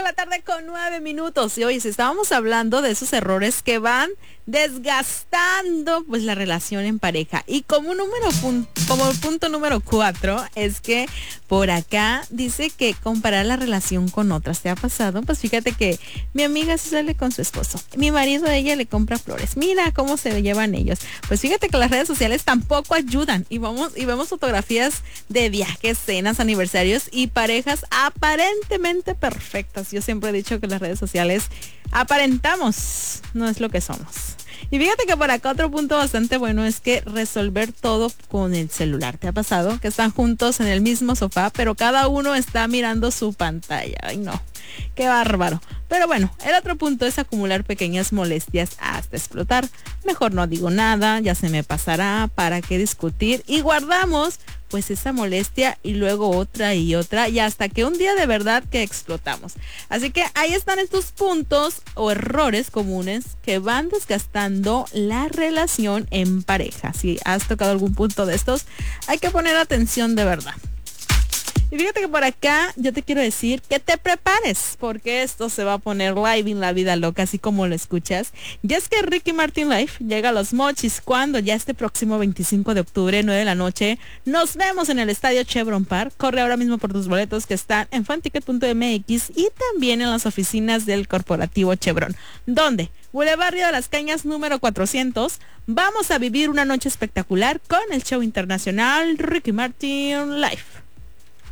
5:09 y hoy estábamos hablando de esos errores que van desgastando pues la relación en pareja. Y como punto número 4 es que por acá dice que comparar la relación con otras. ¿Te ha pasado? Pues fíjate que mi amiga se sale con su esposo. Mi marido a ella le compra flores. Mira cómo se llevan ellos. Pues fíjate que las redes sociales tampoco ayudan. Y vemos fotografías de viajes, cenas, aniversarios y parejas aparentemente perfectas. Yo siempre he dicho que las redes sociales aparentamos, no es lo que somos. Y fíjate que por acá otro punto bastante bueno es que resolver todo con el celular. ¿Te ha pasado? Que están juntos en el mismo sofá, pero cada uno está mirando su pantalla. Ay, no. Qué bárbaro. Pero bueno, el otro punto es acumular pequeñas molestias hasta explotar. Mejor no digo nada, ya se me pasará, ¿para qué discutir? Y guardamos pues esa molestia y luego otra y otra y hasta que un día de verdad que explotamos. Así que ahí están estos puntos o errores comunes que van desgastando la relación en pareja. Si has tocado algún punto de estos, hay que poner atención de verdad. Y fíjate que por acá yo te quiero decir que te prepares, porque esto se va a poner live en la vida loca, así como lo escuchas. Ya es que Ricky Martin Live llega a Los Mochis cuando ya este próximo 25 de octubre, 9 de la noche, nos vemos en el estadio Chevron Park. Corre ahora mismo por tus boletos que están en fanticket.mx y también en las oficinas del corporativo Chevron. ¿Dónde? Boulevard Río de las Cañas número 400. Vamos a vivir una noche espectacular con el show internacional Ricky Martin Live.